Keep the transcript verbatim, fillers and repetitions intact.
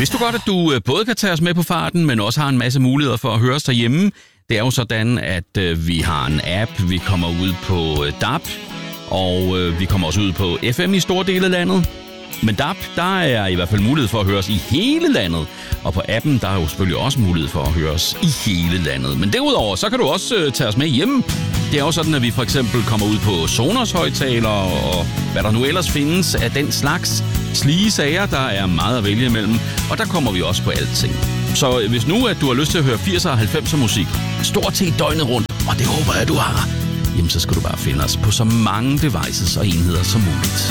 Vidste du godt, at du både kan tage os med på farten, men også har en masse muligheder for at høre os derhjemme? Det er jo sådan, at øh, vi har en app, vi kommer ud på øh, D A B, og øh, vi kommer også ud på F M i store dele af landet. Men D A B, der er i hvert fald mulighed for at høre os i hele landet. Og på appen, der er jo selvfølgelig også mulighed for at høre os i hele landet. Men derudover, så kan du også øh, tage os med hjemme. Det er jo sådan, at vi for eksempel kommer ud på Sonos højtalere og hvad der nu ellers findes af den slags slige sager, der er meget at vælge imellem. Og der kommer vi også på alting. Så hvis nu, at du har lyst til at høre firserne og halvfemserne musik, stort set døgnet rundt, og det håber jeg, at du har, jamen så skal du bare finde os på så mange devices og enheder som muligt.